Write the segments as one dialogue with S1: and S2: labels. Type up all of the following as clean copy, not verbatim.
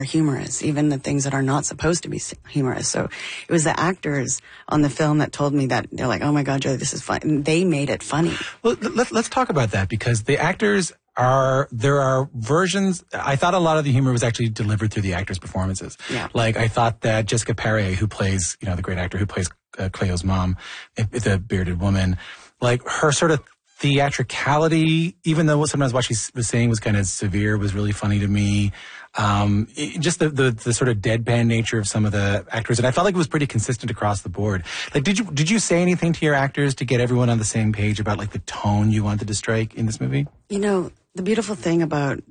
S1: humorous, even the things that are not supposed to be humorous. So it was the actors on the film that told me that they're like, oh my God, Joey, this is fun. And they made it funny.
S2: Well, let's talk about that, because the actors there are versions. I thought a lot of the humor was actually delivered through the actors' performances.
S1: Yeah.
S2: Like, I thought that Jessica Paré, who plays, the great actor who plays Cleo's mom, the bearded woman, like her sort of theatricality, even though sometimes what she was saying was kind of severe, was really funny to me. Just the sort of deadpan nature of some of the actors, and I felt like it was pretty consistent across the board. Like, did you say anything to your actors to get everyone on the same page about like the tone you wanted to strike in this movie?
S1: The beautiful thing about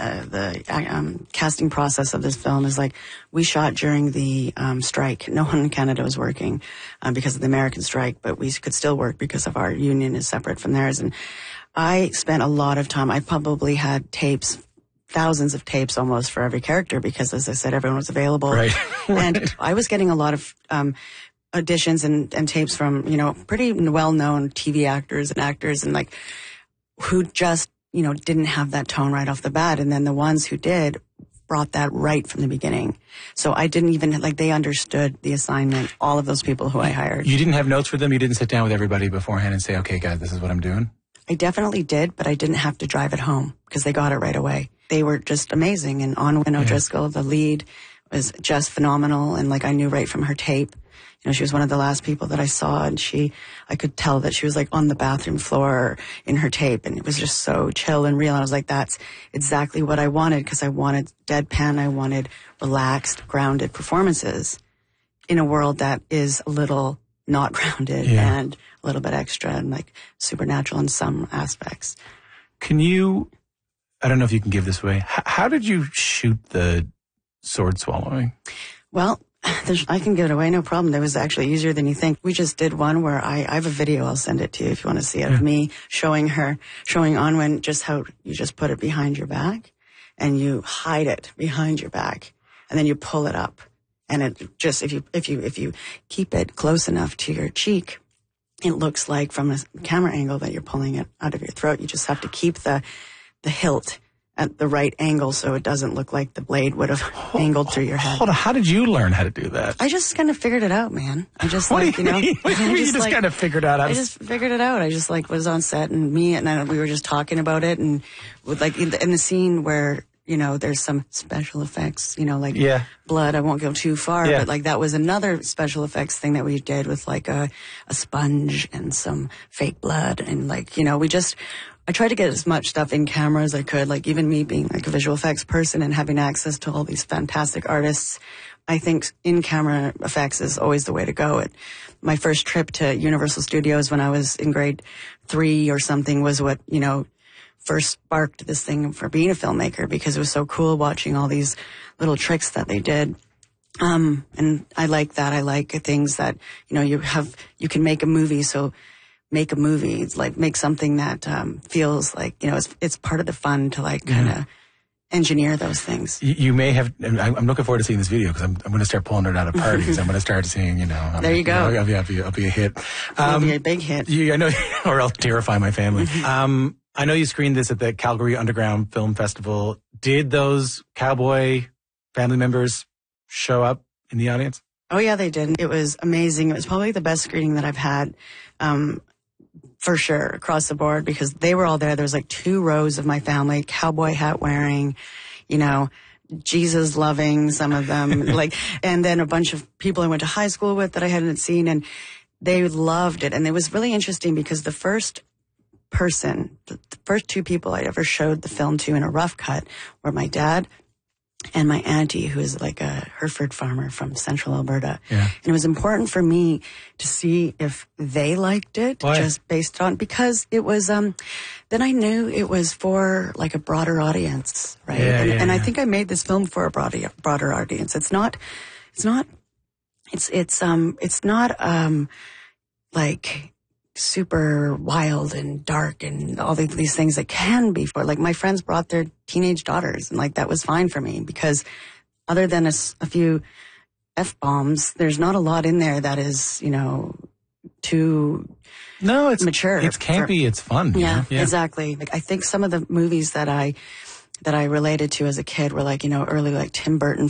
S1: the casting process of this film is, like, we shot during the strike. No one in Canada was working because of the American strike, but we could still work because of our union is separate from theirs. And I spent a lot of time. I probably had tapes, thousands of tapes almost for every character, because, as I said, everyone was available.
S2: Right.
S1: And I was getting a lot of auditions and tapes from, pretty well-known TV actors and actors, and like, who just, didn't have that tone right off the bat. And then the ones who did brought that right from the beginning. So I didn't even, they understood the assignment, all of those people who I hired.
S2: You didn't have notes for them? You didn't sit down with everybody beforehand and say, okay, guys, this is what I'm doing?
S1: I definitely did, but I didn't have to drive it home because they got it right away. They were just amazing. And Onwin O'Driscoll, the lead, was just phenomenal. And I knew right from her tape, she was one of the last people that I saw, and I could tell that she was on the bathroom floor in her tape, and it was just so chill and real. And I was like, that's exactly what I wanted, because I wanted deadpan, I wanted relaxed, grounded performances in a world that is a little not grounded and a little bit extra and supernatural in some aspects.
S2: I don't know if you can give this away. How did you shoot the sword swallowing?
S1: Well, I can give it away, no problem. That was actually easier than you think. We just did one where I have a video, I'll send it to you if you want to see it, of me showing Onwin just how you just put it behind your back and you hide it behind your back, and then you pull it up. And it just, if you keep it close enough to your cheek, it looks like from a camera angle that you're pulling it out of your throat. You just have to keep the hilt at the right angle so it doesn't look like the blade would have angled through your head.
S2: Hold on, how did you learn how to do that?
S1: I just kind of figured it out, man. I just
S2: you just kind of figured out how to...
S1: I just figured it out. I just was on set, and we were just talking about it, and with in the scene where there's some special effects, blood. I won't go too far, but that was another special effects thing that we did with a sponge and some fake blood, and I tried to get as much stuff in camera as I could, even me being a visual effects person and having access to all these fantastic artists. I think in-camera effects is always the way to go. My first trip to Universal Studios when I was in grade 3 or something was what, first sparked this thing for being a filmmaker, because it was so cool watching all these little tricks that they did. And I like that. I like things that, you can make a movie. So make a movie. It's make something that feels like, it's part of the fun to kind of engineer those things.
S2: You may have, I'm looking forward to seeing this video, because I'm going to start pulling it out of parties. I'm going to start seeing,
S1: there you go.
S2: I'll be a hit.
S1: It'll be a big hit.
S2: I know, or I'll terrify my family. I know you screened this at the Calgary Underground Film Festival. Did those cowboy family members show up in the audience?
S1: Oh yeah, they did. It was amazing. It was probably the best screening that I've had. For sure, across the board, because they were all there. There was 2 rows of my family, cowboy hat wearing, Jesus loving, some of them, and then a bunch of people I went to high school with that I hadn't seen, and they loved it. And it was really interesting because the first 2 people I ever showed the film to in a rough cut were my dad and my auntie, who is a Hereford farmer from central Alberta.
S2: Yeah.
S1: And it was important for me to see if they liked it.
S2: Why?
S1: Just based on, because it was, then I knew it was for a broader audience, right? And I think I made this film for a broader audience. It's not super wild and dark and all these things that can be for, my friends brought their teenage daughters, and that was fine for me, because other than a few F-bombs, there's not a lot in there that is, too mature.
S2: It's campy, it's fun.
S1: Yeah, exactly. I think some of the movies that I related to as a kid were early Tim Burton